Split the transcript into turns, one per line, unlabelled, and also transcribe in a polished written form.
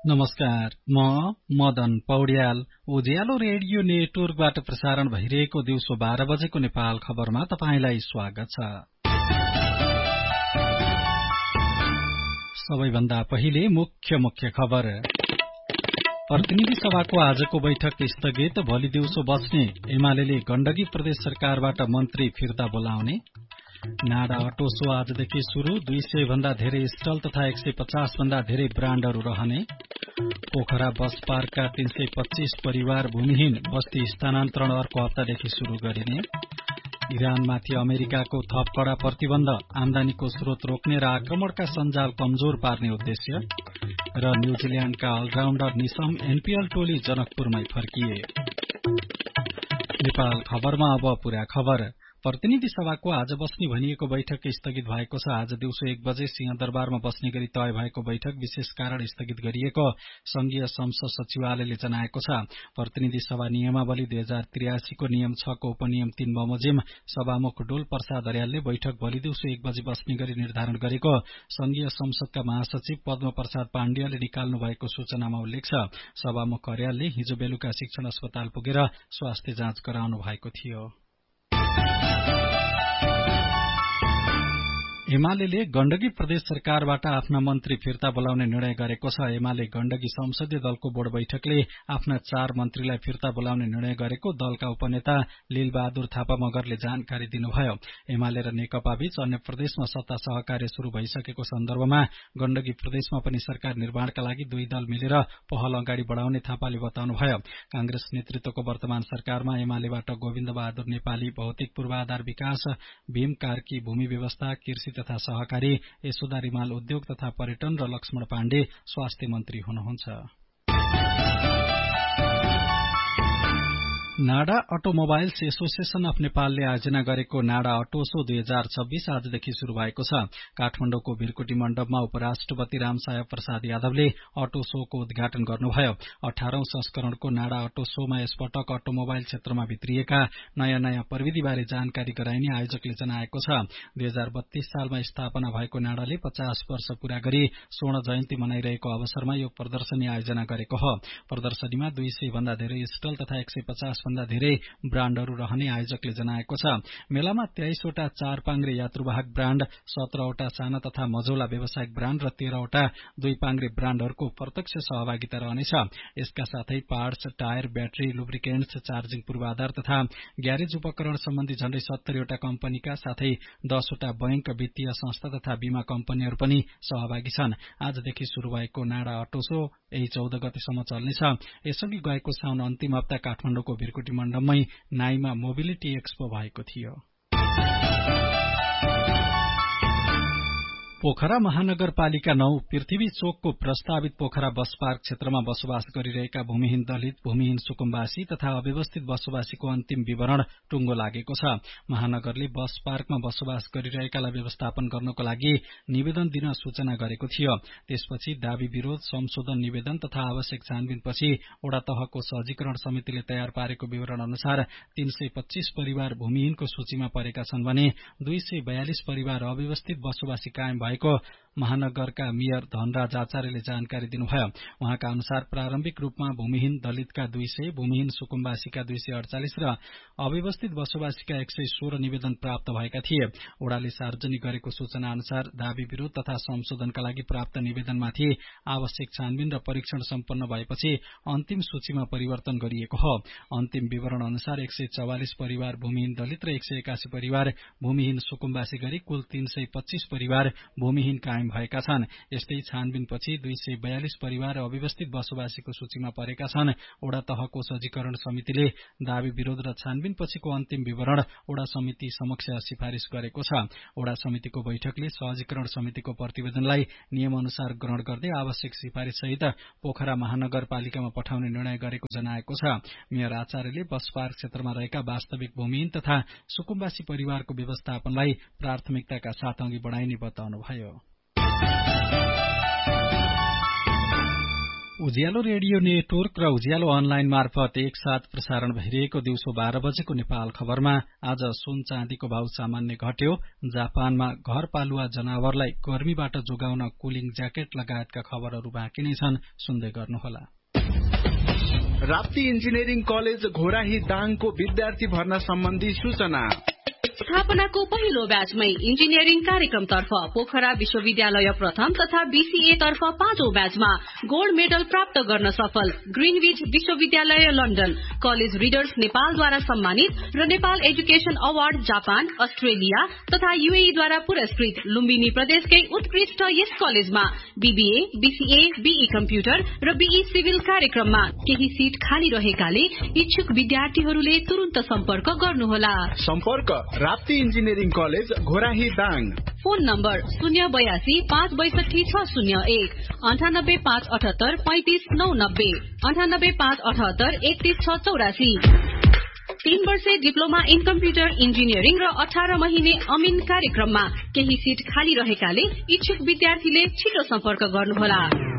नमस्कार, म मदन पौड्याल। उज्यालो रेडियो नेटवर्कबाट प्रसारण भइरहेको दिउँसो 12 बजेको नेपाल खबरमा तपाईंलाई स्वागत छ। सबैभन्दा पहिले मुख्य खबर। प्रतिनिधि सभाको आजको बैठक स्थगित, भोलि दिउँसो बस्ने। एमाले गण्डकी प्रदेश सरकारबाट मन्त्री फिर्ता बोलाउने। नाडा अटो शो आजदेखि शुरू, 200 भन्दा धेरै स्टल तथा 150 भन्दा धेरै ब्राण्डहरू रहने। पोखरा बस पार्कका 325 परिवार भूमिहीन, बस्ती स्थानान्तरण अर्को हप्तादेखि शुरू गरिने। इरानमाथि अमेरिकाको थप कड़ा प्रतिबन्ध, आमदानीको स्रोत रोक्ने र आक्रमणका सञ्जाल कमजोर पार्ने उद्देश्य। र न्यूजील्याण्डका अलराउण्डर निशम एनपीएल टोली जनकपुरमै फर्किए। नेपाल खबरमा अब पूरा खबर। प्रतिनिधि सभाको आज बस्ने भनिएको बैठक स्थगित भएको छ। आज दिउँसो 1 बजे सिंहदरबारमा बस्ने गरी तय भएको बैठक विशेष कारण स्थगित गरिएको संघीय संसद सचिवालयले जनाएको छ। प्रतिनिधि सभा नियमावली 2083 को नियम 6 को उपनियम 3 बमोजिम सभामुख डोल प्रसाद अर्यालले बैठक भोलि दिउँसो 1 बजे बस्ने गरी निर्धारण गरेको संघीय संसदका महासचिव पद्म प्रसाद पाण्डेयले निकाल्नु भएको सूचनामा उल्लेख छ। सभामुख अर्यालले हिजो बेलुका शिक्षण अस्पताल पुगेर स्वास्थ्य जाँच गराउनु भएको थियो। एमाले गण्डकी प्रदेश सरकारबाट आफ्ना मन्त्री फिर्ता बोलाउने निर्णय गरेको छ। एमाले गण्डकी संसदीय दलको बोर्ड बैठकले आफ्ना 4 मन्त्रीलाई फिर्ता बोलाउने निर्णय गरेको दलका उपनेता लीलबहादुर थापा मगरले जानकारी दिनुभयो। एमाले र नेकपा बीच अन्य प्रदेशमा सत्ता सहकार्य शुरू भइसकेको सन्दर्भमा गण्डकी प्रदेशमा पनि सरकार निर्माणका लागि दुई दल मिलेर पहल अगाडि बढाउने थापाले बताउनुभयो। कांग्रेस नेतृत्वको वर्तमान सरकारमा एमालेबाट गोविन्द बहादुर नेपाली भौतिक पूर्वाधार विकास, भीम कार्की भूमि व्यवस्था, कृषि तथा सहकारी, यशोदा रिमाल उद्योग तथा पर्यटन र लक्ष्मण पाण्डे स्वास्थ्य मन्त्री हुनुहुन्छ। नाडा अटोमोबाइल्स एसोसिएशन अफ नेपालले आयोजना गरेको नाडा अटो शो 2026 आजदेखि शुरू भएको छ। काठमाडौँको भिरकुटी मण्डपमा उपराष्ट्रपति रामसाय प्रसाद यादवले अटो शोको उद्घाटन गर्नुभयो। 18औं संस्करणको नाडा अटो शोमा यसपटक अटोमोबाइल क्षेत्रमा भित्रिएका नयाँ प्रविधिबारे जानकारी गराइने आयोजकले जनाएको छ। 2032 सालमा स्थापना भएको नाडाले 50 वर्ष पूरा गरी स्वर्ण जयन्ती मनाइरहेको अवसरमा यो प्रदर्शनी आयोजना गरेको हो। प्रदर्शनीमा 200 भन्दा धेरै स्टल तथा 150 भन्दा धेरै ब्राण्डहरू रहने आयोजकले जनाएको छ। मेलामा 23 वटा 4 पाङ्ग्रे यात्रुवाहक ब्राण्ड, 17 वटा साना तथा मझौला व्यावसायिक ब्राण्ड र 13 वटा 2 पाङ्ग्रे ब्राण्डहरूको प्रत्यक्ष सहभागिता रहनेछ। यसका साथै parts, tyre, battery, lubricants, charging पूर्वाधार तथा ग्यारेज उपकरण सम्बन्धी झण्डै 70 वटा कम्पनीका साथै 10 वटा बैंक, वित्तीय संस्था तथा बीमा कम्पनीहरू पनि सहभागी छन्। आजदेखि शुरू भएको नाडा अटो शो यही 14 गतेसम्म चल्नेछ। यसअघि गएको साउन अन्तिम हप्ता काठमाडौँको भिरकुटी मण्डपमै नाइमा मोबिलिटी एक्सपो भएको थियो। पोखरा महानगरपालिका 9 पृथ्वी चोकको प्रस्तावित पोखरा बस पार्क क्षेत्रमा बसोबास गरिरहेका भूमिहीन दलित, भूमिहीन सुकुम्बासी तथा अव्यवस्थित बसोबासीको अन्तिम विवरण टुङ्गो लागेको छ। महानगरले बस पार्कमा बसोबास गरिरहेकालाई व्यवस्थापन गर्नको लागि निवेदन दिन सूचना गरेको थियो। त्यसपछि दावी विरोध, संशोधन निवेदन तथा आवश्यक छानबिनपछि वडा तहको सहजीकरण समितिले तयार पारेको विवरण अनुसार 325 परिवार भूमिहीनको सूचीमा परेका छन् भने 242 परिवार अव्यवस्थित बसोबासी कायम भएको महानगरका मेयर धनराज आचार्यले जानकारी दिनुभयो। उहाँका अनुसार प्रारम्भिक रूपमा भूमिहीन दलितका 200, भूमिहीन सुकुम्बासीका 248 र अव्यवस्थित बसोबासीका 116 निवेदन प्राप्त भएका थिए। वडाले सार्वजनिक गरेको सूचना अनुसार दावी विरोध तथा संशोधनका लागि प्राप्त निवेदनमाथि आवश्यक छानबिन र परीक्षण सम्पन्न भएपछि अन्तिम सूचीमा परिवर्तन गरिएको हो। अन्तिम विवरण अनुसार 144 परिवार भूमिहीन दलित र 181 परिवार भूमिहीन सुकुम्बासी गरी कुल 325 परिवार भूमिहीन कायम भएका छन्। यस्तै छानबिनपछि 242 परिवार अव्यवस्थित बसोबासीको सूचीमा परेका छन्। वडा तहको सहजीकरण समितिले दावी विरोध र छानबिनपछिको अन्तिम विवरण वडा समिति समक्ष सिफारिश गरेको छ। वडा समितिको बैठकले सहजीकरण समितिको प्रतिवेदनलाई नियम अनुसार ग्रहण गर्दै आवश्यक सिफारिश सहित पोखरा महानगरपालिकामा पठाउने निर्णय गरेको जनाएको छ। मेयर आचार्यले बस पार्क क्षेत्रमा रहेका वास्तविक भूमिहीन तथा सुकुम्बासी परिवारको व्यवस्थापनलाई प्राथमिकताका साथ अघि बढाइने बताउनुभयो। उज्यालो रेडियो नेटवर्क र उज्यालो अनलाइन मार्फत एकसाथ प्रसारण भइरहेको दिउँसो 12 बजेको नेपाल खबरमा आज सुन चाँदीको भाव सामान्य घट्यो। जापानमा घरपालुवा जनावरलाई गर्मीबाट जोगाउन कुलिङ ज्याकेट लगायतका खबरहरू बाँकी नै छन्, सुन्दै गर्नुहोला।
राप्ती इन्जिनियरिङ कलेज घोराही दाङको विद्यार्थी भर्ना सम्बन्धी सूचना।
स्थापनाको पहिलो ब्याचमै इन्जिनियरिङ कार्यक्रमतर्फ पोखरा विश्वविद्यालय प्रथम तथा बीसीए तर्फ 5औं ब्याचमा गोल्ड मेडल प्राप्त गर्न सफल ग्रीनविच विश्वविद्यालय लन्डन, कलेज रिडर्स नेपालद्वारा सम्मानित र Nepal education award Japan, Australia तथा यूएईद्वारा पुरस्कृत लुम्बिनी प्रदेशकै उत्कृष्ट यस कलेजमा बीबीए, बीसीए, बीई कम्प्युटर र बीई सिभिल कार्यक्रममा केही सीट खाली रहेकाले इच्छुक विद्यार्थीहरूले तुरुन्त सम्पर्क गर्नुहोला।
सम्पर्क Rapti engineering college Ghorahi Dang.
Phone number 082 562 601 98 578 35 990 98 578 31 684। 3 वर्षे डिप्लोमा इन कम्प्युटर इन्जिनियरिङ र 18 महिने अमिन कार्यक्रममा केही सीट खाली रहेकाले इच्छुक विद्यार्थीले छिटो सम्पर्क गर्नुहोला।